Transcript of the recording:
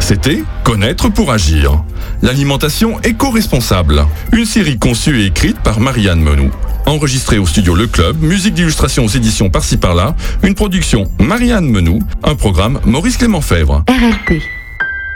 C'était Connaître pour agir. L'alimentation éco-responsable. Une série conçue et écrite par Marianne Menou. Enregistrée au studio Le Club, musique d'illustration aux éditions Par-ci Par-là, une production Marianne Menou, un programme Maurice Clément Fèvre. RLP.